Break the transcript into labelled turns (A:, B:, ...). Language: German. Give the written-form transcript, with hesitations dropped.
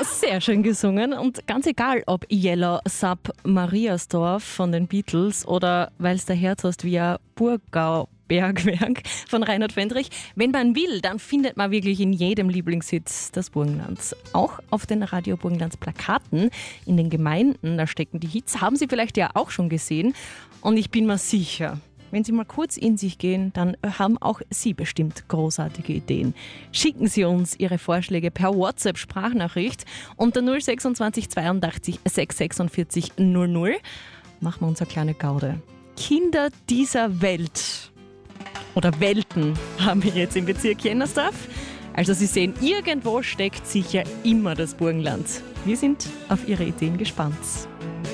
A: Sehr schön gesungen und ganz egal, ob Yellow Mariasdorf von den Beatles oder Weil's der Herz hast wie ein Burgau-Bergwerk von Reinhard Fendrich. Wenn man will, dann findet man wirklich in jedem Lieblingshit das Burgenland. Auch auf den Radio Burgenlands Plakaten in den Gemeinden, da stecken die Hits, haben Sie vielleicht ja auch schon gesehen. Und ich bin mir sicher, wenn Sie mal kurz in sich gehen, dann haben auch Sie bestimmt großartige Ideen. Schicken Sie uns Ihre Vorschläge per WhatsApp-Sprachnachricht unter 026 82 646 00. Machen wir uns eine kleine Gaude. Kinder dieser Welt oder Welten haben wir jetzt im Bezirk Jennersdorf. Also Sie sehen, irgendwo steckt sicher immer das Burgenland. Wir sind auf Ihre Ideen gespannt.